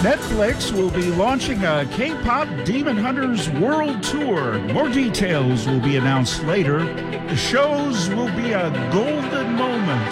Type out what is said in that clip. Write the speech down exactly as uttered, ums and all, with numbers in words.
Netflix will be launching a K-pop Demon Hunters World Tour. More details will be announced later. The shows will be a golden moment